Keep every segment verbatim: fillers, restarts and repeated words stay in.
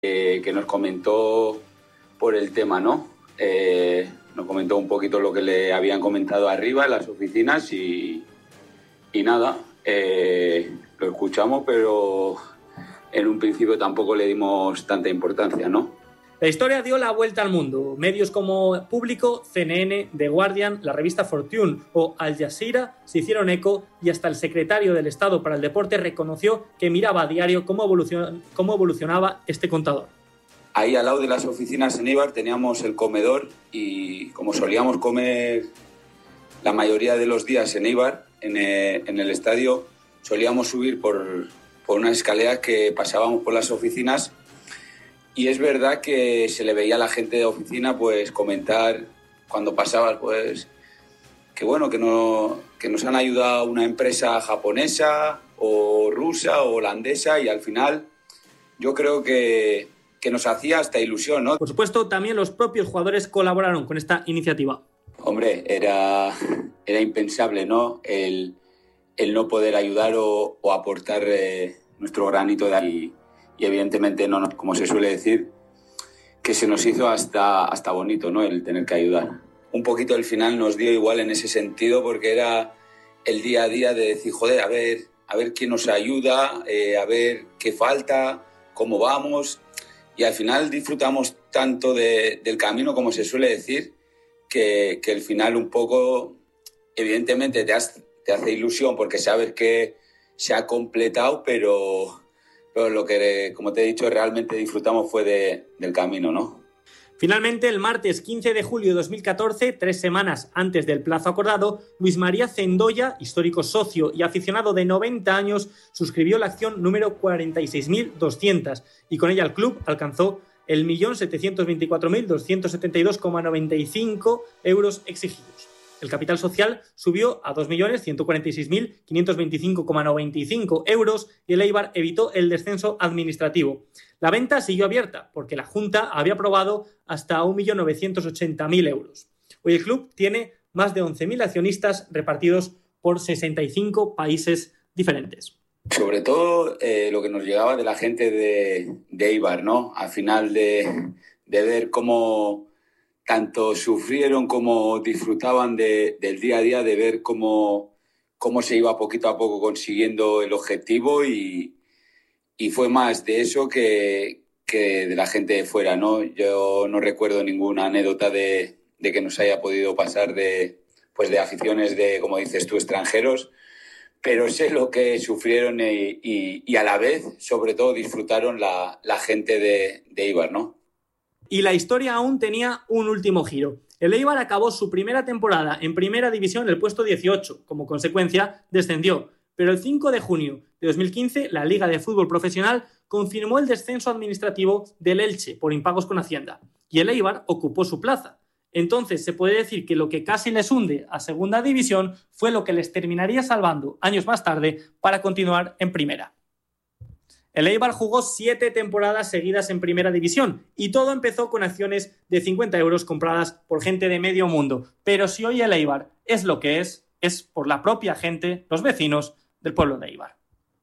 eh, que nos comentó por el tema, ¿no? Eh, nos comentó un poquito lo que le habían comentado arriba en las oficinas y, y nada, eh, lo escuchamos, pero en un principio tampoco le dimos tanta importancia, ¿no? La historia dio la vuelta al mundo. Medios como Público, C N N, The Guardian, la revista Fortune o Al Jazeera se hicieron eco y hasta el secretario del Estado para el Deporte reconoció que miraba a diario cómo, evolucion- cómo evolucionaba este contador. Ahí al lado de las oficinas en Eibar teníamos el comedor y como solíamos comer la mayoría de los días en Eibar, en el, en el estadio, solíamos subir por, por unas escaleras que pasábamos por las oficinas y es verdad que se le veía a la gente de oficina pues comentar cuando pasabas pues que bueno, que, no, que nos han ayudado una empresa japonesa o rusa o holandesa y al final yo creo que que nos hacía hasta ilusión, ¿no? Por supuesto, también los propios jugadores colaboraron con esta iniciativa. Hombre, era, era impensable, ¿no? El, el no poder ayudar o, o aportar eh, nuestro granito de ahí. Y evidentemente, no, no, como se suele decir, que se nos hizo hasta, hasta bonito, ¿no? El tener que ayudar. Un poquito el final nos dio igual en ese sentido porque era el día a día de decir, joder, a ver, a ver quién nos ayuda, eh, a ver qué falta, cómo vamos. Y al final disfrutamos tanto de, del camino, como se suele decir, que, que el final un poco, evidentemente, te, has, te hace ilusión porque sabes que se ha completado, pero, pero lo que, como te he dicho, realmente disfrutamos fue de, del camino, ¿no? Finalmente, el martes quince de julio de dos mil catorce, tres semanas antes del plazo acordado, Luis María Zendoya, histórico socio y aficionado de noventa años, suscribió la acción número cuarenta y seis mil doscientos y con ella el club alcanzó el un millón setecientos veinticuatro mil doscientos setenta y dos coma noventa y cinco euros exigidos. El capital social subió a dos millones ciento cuarenta y seis mil quinientos veinticinco coma noventa y cinco euros y el Eibar evitó el descenso administrativo. La venta siguió abierta porque la Junta había aprobado hasta un millón novecientos ochenta mil euros. Hoy el club tiene más de once mil accionistas repartidos por sesenta y cinco países diferentes. Sobre todo eh, lo que nos llegaba de la gente de, de Eibar, ¿no? Al final de, de ver cómo tanto sufrieron como disfrutaban de, del día a día, de ver cómo, cómo se iba poquito a poco consiguiendo el objetivo y, y fue más de eso que, que de la gente de fuera, ¿no? Yo no recuerdo ninguna anécdota de, de que nos haya podido pasar de, pues de aficiones de, como dices tú, extranjeros, pero sé lo que sufrieron y, y, y a la vez, sobre todo, disfrutaron la, la gente de, de Eibar, ¿no? Y la historia aún tenía un último giro. El Eibar acabó su primera temporada en primera división en el puesto dieciocho. Como consecuencia, descendió. Pero el cinco de junio de dos mil quince, la Liga de Fútbol Profesional confirmó el descenso administrativo del Elche por impagos con Hacienda. Y el Eibar ocupó su plaza. Entonces se puede decir que lo que casi les hunde a segunda división fue lo que les terminaría salvando años más tarde para continuar en primera. El Eibar jugó siete temporadas seguidas en primera división y todo empezó con acciones de cincuenta euros compradas por gente de medio mundo. Pero si hoy el Eibar es lo que es, es por la propia gente, los vecinos del pueblo de Eibar.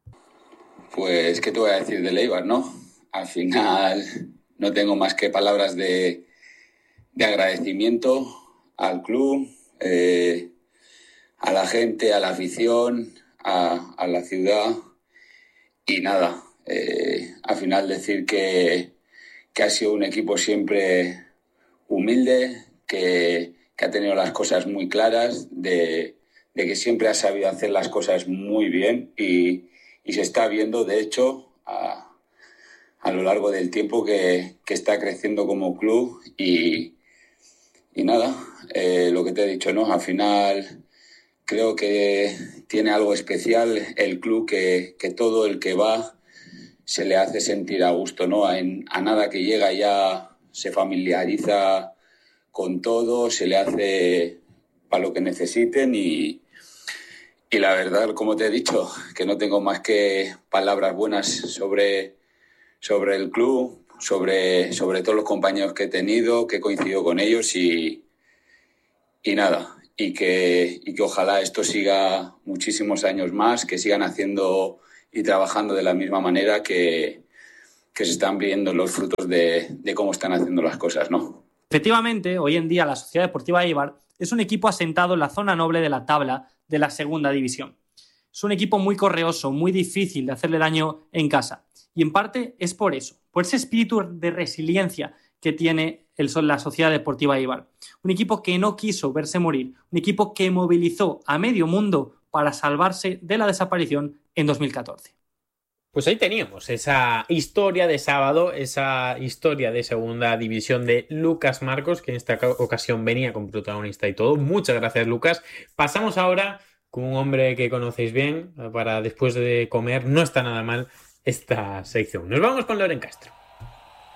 Pues, ¿qué te voy a decir del Eibar, no? Al final no tengo más que palabras de, de agradecimiento al club, eh, a la gente, a la afición, a, a la ciudad y nada. Eh, al final decir que, que ha sido un equipo siempre humilde, que, que ha tenido las cosas muy claras, de, de que siempre ha sabido hacer las cosas muy bien y, y se está viendo, de hecho, a, a lo largo del tiempo que, que está creciendo como club y, y nada, eh, lo que te he dicho, ¿no? Al final creo que tiene algo especial el club que, que todo el que va se le hace sentir a gusto, ¿no? En, a nada que llega ya se familiariza con todo, se le hace para lo que necesiten y, y la verdad, como te he dicho, que no tengo más que palabras buenas sobre, sobre el club, sobre, sobre todos los compañeros que he tenido, que he coincidido con ellos y, y nada, y que, y que ojalá esto siga muchísimos años más, que sigan haciendo y trabajando de la misma manera que, que se están viendo los frutos de, de cómo están haciendo las cosas, ¿no? Efectivamente, hoy en día la Sociedad Deportiva Eibar es un equipo asentado en la zona noble de la tabla de la segunda división. Es un equipo muy correoso, muy difícil de hacerle daño en casa. Y en parte es por eso, por ese espíritu de resiliencia que tiene el, la Sociedad Deportiva Eibar. Un equipo que no quiso verse morir, un equipo que movilizó a medio mundo para salvarse de la desaparición en dos mil catorce. Pues ahí teníamos esa historia de sábado, esa historia de segunda división de Lucas Marcos, que en esta ocasión venía como protagonista y todo. Muchas gracias, Lucas. Pasamos ahora con un hombre que conocéis bien, para después de comer, no está nada mal esta sección. Nos vamos con Loren Castro.